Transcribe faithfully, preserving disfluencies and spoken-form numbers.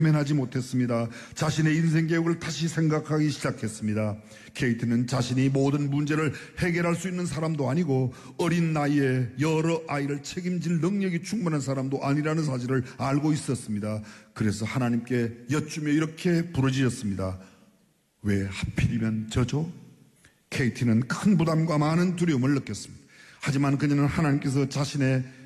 면하지 못했습니다. 자신의 인생 계획을 다시 생각하기 시작했습니다. 케이트는 자신이 모든 문제를 해결할 수 있는 사람도 아니고 어린 나이에 여러 아이를 책임질 능력이 충분한 사람도 아니라는 사실을 알고 있었습니다. 그래서 하나님께 여쭈며 이렇게 부르짖었습니다. 왜 하필이면 저죠? 케이트는 큰 부담과 많은 두려움을 느꼈습니다. 하지만 그녀는 하나님께서 자신의